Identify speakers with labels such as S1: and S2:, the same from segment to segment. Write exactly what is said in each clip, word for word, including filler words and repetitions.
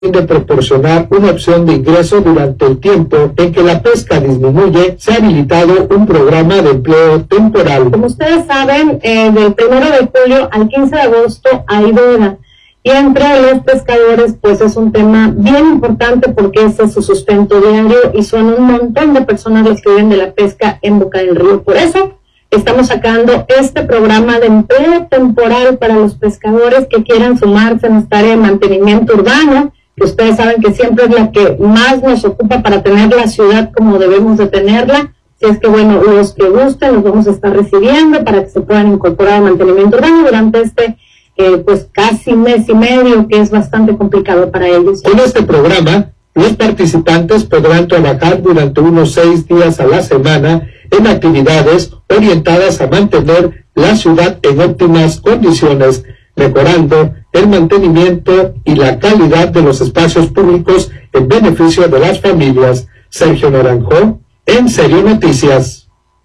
S1: de proporcionar una opción de ingreso durante el tiempo en que la pesca disminuye, se ha habilitado un programa de empleo temporal.
S2: Como ustedes saben, eh, del primero de julio al quince de agosto hay veda, y entre los pescadores pues es un tema bien importante porque ese es su sustento diario y son un montón de personas las que viven de la pesca en Boca del Río. Por eso estamos sacando este programa de empleo temporal para los pescadores que quieran sumarse en esta área de mantenimiento urbano, que ustedes saben que siempre es la que más nos ocupa para tener la ciudad como debemos de tenerla. Si es que, bueno, los que gusten los vamos a estar recibiendo para que se puedan incorporar al mantenimiento urbano durante este, eh, pues, casi mes y medio, que es bastante complicado para ellos.
S1: Con este programa, los participantes podrán trabajar durante unos seis días a la semana en actividades orientadas a mantener la ciudad en óptimas condiciones, mejorando el mantenimiento y la calidad de los espacios públicos en beneficio de las familias. Sergio Naranjo, En Serio Noticias.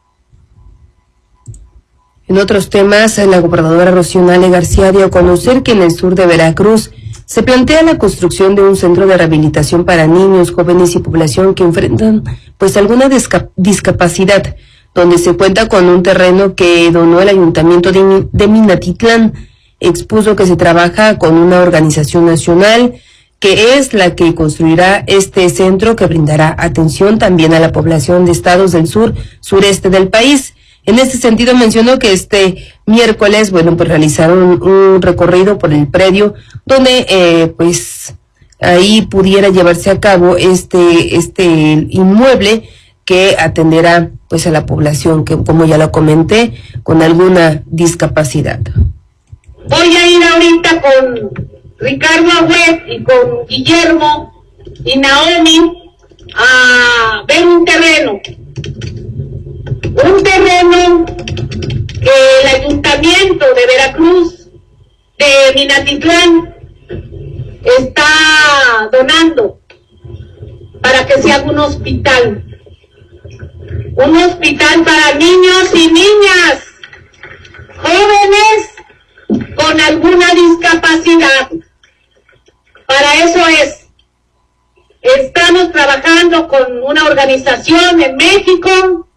S3: En otros temas, la gobernadora Rocío Nale García dio a conocer que en el sur de Veracruz se plantea la construcción de un centro de rehabilitación para niños, jóvenes y población que enfrentan pues alguna discap- discapacidad, donde se cuenta con un terreno que donó el ayuntamiento de, de Minatitlán. Expuso que se trabaja con una organización nacional que es la que construirá este centro que brindará atención también a la población de estados del sur, sureste del país. En este sentido mencionó que este miércoles, bueno, pues realizaron un recorrido por el predio donde, eh, pues, ahí pudiera llevarse a cabo este, este inmueble que atenderá, pues, a la población que, como ya lo comenté, con alguna discapacidad.
S4: Voy a ir ahorita con Ricardo Agüed y con Guillermo y Naomi a ver un terreno. Un terreno que el Ayuntamiento de Veracruz, de Minatitlán, está donando para que se haga un hospital. Un hospital para niños y niñas, jóvenes con alguna discapacidad. Para eso es. Estamos trabajando con una organización en México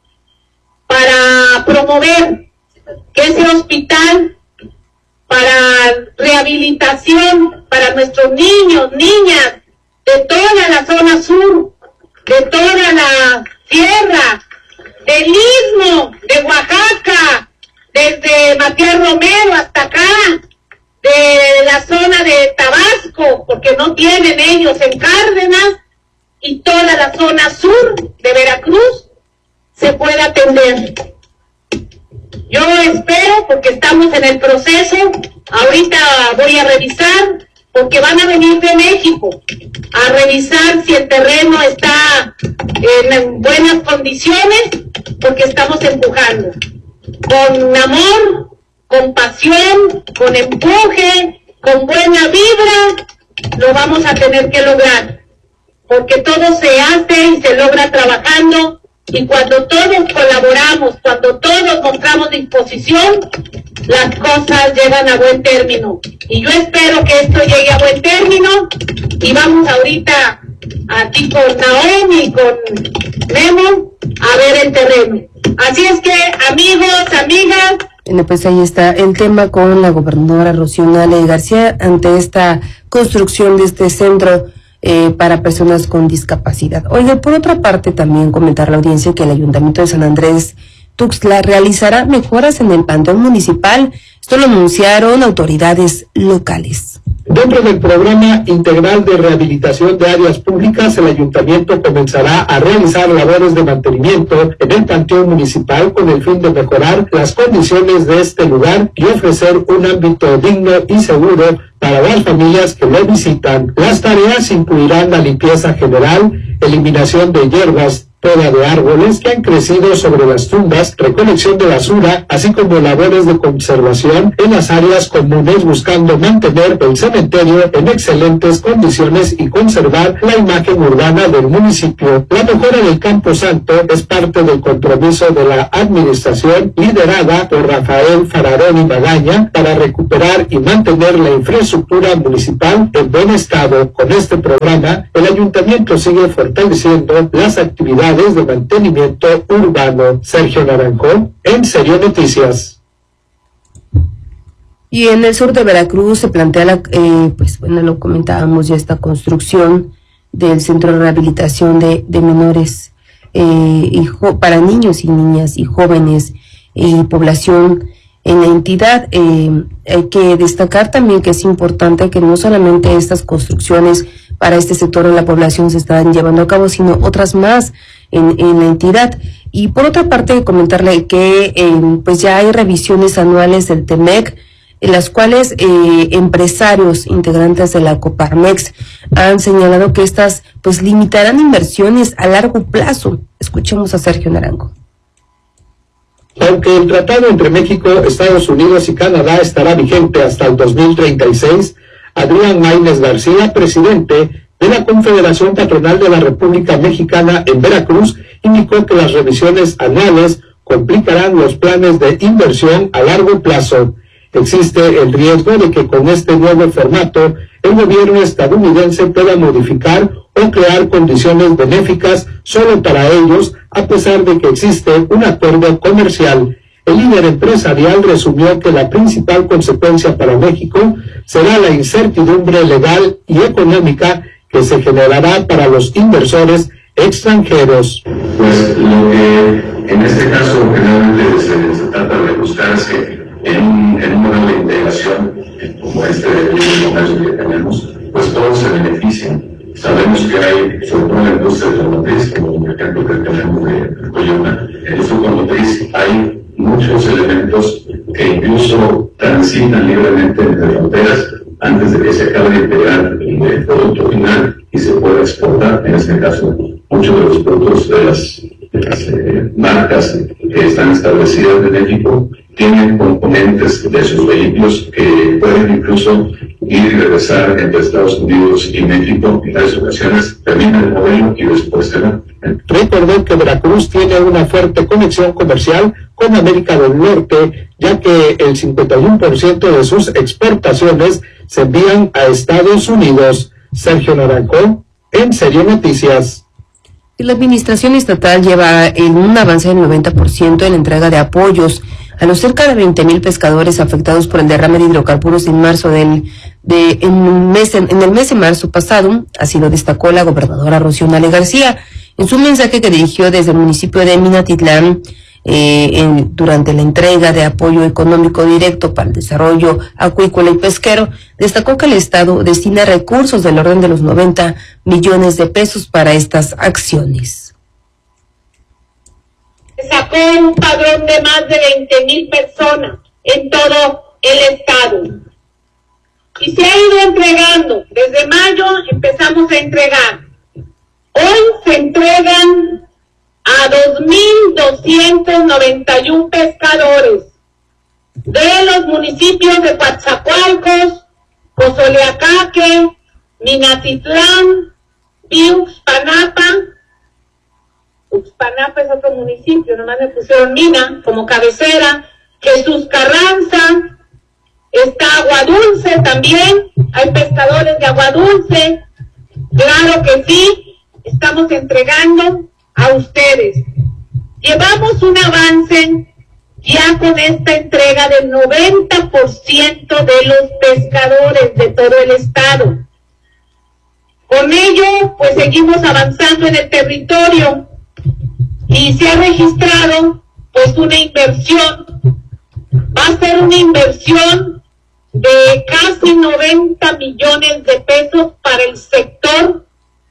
S4: para promover que ese hospital para rehabilitación para nuestros niños, niñas de toda la zona sur, de toda la sierra, del Istmo, de Oaxaca, desde Matías Romero hasta acá, de la zona de Tabasco, porque no tienen ellos en Cárdenas, y toda la zona sur de Veracruz se puede atender. Yo espero, porque estamos en el proceso, ahorita voy a revisar, porque van a venir de México a revisar si el terreno está en buenas condiciones, porque estamos empujando con amor, con pasión, con empuje, con buena vibra. Lo vamos a tener que lograr, porque todo se hace y se logra trabajando, y cuando todos colaboramos, cuando todos mostramos disposición, las cosas llegan a buen término. Y yo espero que esto llegue a buen término, y vamos ahorita aquí con Naomi y con Memo a ver el terreno. Así es que, amigos, amigas,
S3: bueno, pues ahí está el tema con la gobernadora Rocío Nale García ante esta construcción de este centro eh, para personas con discapacidad. Oiga, por otra parte, también comentar a la audiencia que el Ayuntamiento de San Andrés Tuxtla realizará mejoras en el panteón municipal. Esto lo anunciaron autoridades locales.
S1: Dentro del programa integral de rehabilitación de áreas públicas, el ayuntamiento comenzará a realizar labores de mantenimiento en el panteón municipal con el fin de mejorar las condiciones de este lugar y ofrecer un ámbito digno y seguro para las familias que lo visitan. Las tareas incluirán la limpieza general, eliminación de hierbas poda de árboles que han crecido sobre las tumbas, recolección de basura, así como labores de conservación en las áreas comunes, buscando mantener el cementerio en excelentes condiciones y conservar la imagen urbana del municipio. La mejora del Campo Santo es parte del compromiso de la administración liderada por Rafael Fararón y Magaña para recuperar y mantener la infraestructura municipal en buen estado. Con este programa, el ayuntamiento sigue fortaleciendo las actividades de mantenimiento urbano. Sergio Naranjo, En Serio Noticias.
S3: Y en el sur de Veracruz se plantea, la, eh, pues bueno, lo comentábamos ya, esta construcción del centro de rehabilitación de, de menores eh, y jo, para niños y niñas y jóvenes y población en la entidad. Eh, hay que destacar también que es importante que no solamente estas construcciones para este sector de la población se están llevando a cabo, sino otras más en, en la entidad. Y por otra parte, comentarle que eh, pues ya hay revisiones anuales del TEMEC, en las cuales eh, empresarios integrantes de la Coparmex han señalado que estas pues limitarán inversiones a largo plazo. Escuchemos a Sergio Naranjo.
S1: Aunque el tratado entre México, Estados Unidos y Canadá estará vigente hasta el dos mil treinta y seis, Adrián Maínez García, presidente de la Confederación Patronal de la República Mexicana en Veracruz, indicó que las revisiones anuales complicarán los planes de inversión a largo plazo. Existe el riesgo de que con este nuevo formato el gobierno estadounidense pueda modificar o crear condiciones benéficas solo para ellos, a pesar de que existe un acuerdo comercial. El líder empresarial resumió que la principal consecuencia para México será la incertidumbre legal y económica que se generará para los inversores extranjeros.
S5: Pues lo que en este caso generalmente se, se trata de buscar es que en un, en un modelo de integración como este de comercio que tenemos, pues todos se benefician. Sabemos que hay, sobre todo en la industria automotriz, como el ejemplo que tenemos de Coyona, en la industria automotriz hay muchos elementos que incluso transitan libremente entre fronteras antes de que se acabe de integrar el, el producto final y se pueda exportar. En este caso, muchos de los productos de las, de las eh, marcas que están establecidas en México tienen componentes de sus vehículos que pueden incluso ir y regresar entre Estados Unidos y México. En varias ocasiones termina el modelo y después se va.
S1: Recordó que Veracruz tiene una fuerte conexión comercial con América del Norte, ya que el cincuenta y uno por ciento de sus exportaciones se envían a Estados Unidos. Sergio Naranjo, En Serio Noticias.
S3: Y la administración estatal lleva en un avance del noventa por ciento en la entrega de apoyos a los cerca de veinte mil pescadores afectados por el derrame de hidrocarburos en marzo del de en, un mes, en, en el mes de marzo pasado. Así lo destacó la gobernadora Rocío Nale García en su mensaje que dirigió desde el municipio de Minatitlán eh, en, durante la entrega de apoyo económico directo para el desarrollo acuícola y pesquero. Destacó que el Estado destina recursos del orden de los noventa millones de pesos para estas acciones.
S4: Sacó un padrón de más de veinte mil personas en todo el estado. Y se ha ido entregando. Desde mayo empezamos a entregar. Hoy se entregan a dos mil doscientos noventa y uno pescadores de los municipios de Coatzacoalcos, Cozoleacaque, Minatitlán, Uxpanapa. Uxpanapa es otro municipio, nomás me pusieron Mina como cabecera. Jesús Carranza, está Agua Dulce también, hay pescadores de Agua Dulce. Claro que sí, estamos entregando a ustedes. Llevamos un avance ya con esta entrega del noventa por ciento de los pescadores de todo el estado. Con ello, pues seguimos avanzando en el territorio y se ha registrado pues una inversión, va a ser una inversión de casi noventa millones de pesos para el sector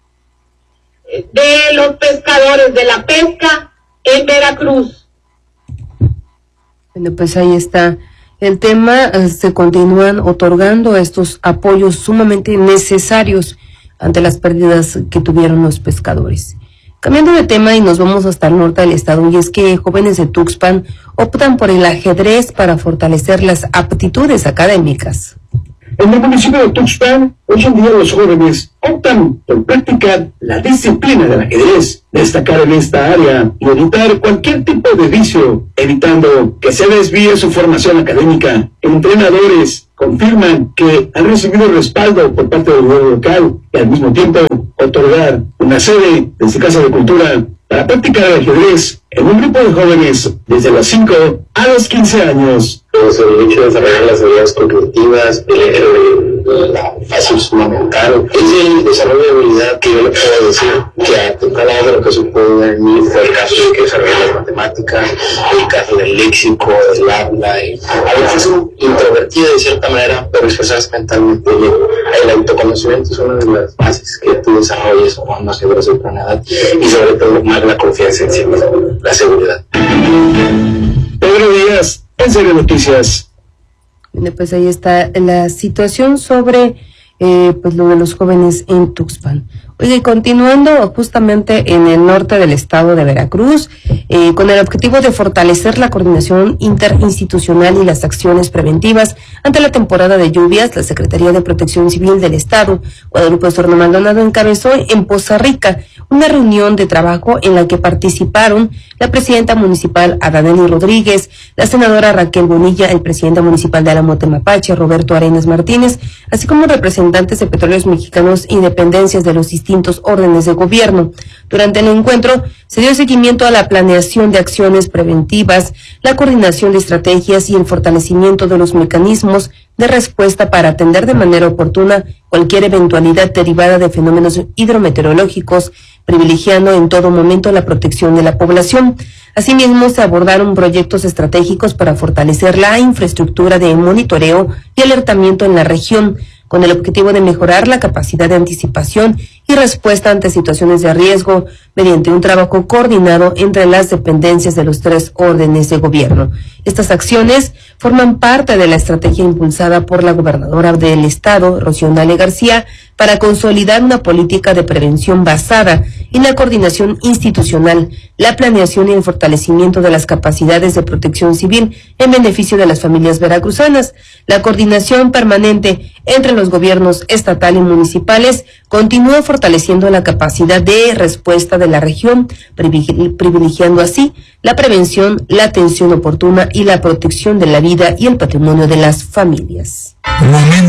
S4: de los pescadores de la pesca en Veracruz.
S3: Bueno, pues ahí está el tema. Se continúan otorgando estos apoyos sumamente necesarios ante las pérdidas que tuvieron los pescadores. Cambiando de tema y nos vamos hasta el norte del estado, y es que jóvenes de Tuxpan optan por el ajedrez para fortalecer las aptitudes académicas.
S6: En el municipio de Tuxpan, hoy en día los jóvenes optan por practicar la disciplina del ajedrez, destacar en esta área y evitar cualquier tipo de vicio, evitando que se desvíe su formación académica. Entrenadores confirman que han recibido respaldo por parte del gobierno local y al mismo tiempo otorgar una sede desde Casa de Cultura para practicar el ajedrez en un grupo de jóvenes desde los cinco a los quince años.
S7: Pues el hecho de desarrollar las habilidades cognitivas, el hecho de la fase suma mental, es el desarrollo de habilidad que yo le puedo decir que a temprana edad de lo que se puede dar en mí fue el caso de que desarrollé las matemáticas, el caso del léxico, del habla, y a veces es introvertida de cierta manera, pero expresarse mentalmente bien. El autoconocimiento es una de las bases que tú desarrollas cuando ajedrez a temprana edad, y sobre todo más la confianza en sí mismo, la seguridad.
S6: Pedro Díaz, En Serio Noticias.
S3: Bueno, pues ahí está la situación sobre eh, pues lo de los jóvenes en Tuxpan. Oye, continuando justamente en el norte del estado de Veracruz, eh, con el objetivo de fortalecer la coordinación interinstitucional y las acciones preventivas ante la temporada de lluvias, la Secretaría de Protección Civil del Estado, Guadalupe Osorno Maldonado, encabezó en Poza Rica una reunión de trabajo en la que participaron la presidenta municipal Adaneli Rodríguez, la senadora Raquel Bonilla, el presidente municipal de Álamo Temapache, Roberto Arenas Martínez, así como representantes de Petróleos Mexicanos y dependencias de los distintos órdenes de gobierno. Durante el encuentro se dio seguimiento a la planeación de acciones preventivas, la coordinación de estrategias y el fortalecimiento de los mecanismos de respuesta para atender de manera oportuna cualquier eventualidad derivada de fenómenos hidrometeorológicos, privilegiando en todo momento la protección de la población. Asimismo, se abordaron proyectos estratégicos para fortalecer la infraestructura de monitoreo y alertamiento en la región, con el objetivo de mejorar la capacidad de anticipación y respuesta ante situaciones de riesgo mediante un trabajo coordinado entre las dependencias de los tres órdenes de gobierno. Estas acciones forman parte de la estrategia impulsada por la gobernadora del estado, Rocío Nale García, para consolidar una política de prevención basada en la coordinación institucional, la planeación y el fortalecimiento de las capacidades de protección civil en beneficio de las familias veracruzanas. La coordinación permanente entre los gobiernos estatal y municipales continúa fortaleciendo la capacidad de respuesta de la región, privilegiando así la prevención, la atención oportuna y la protección de la vida y el patrimonio de las familias.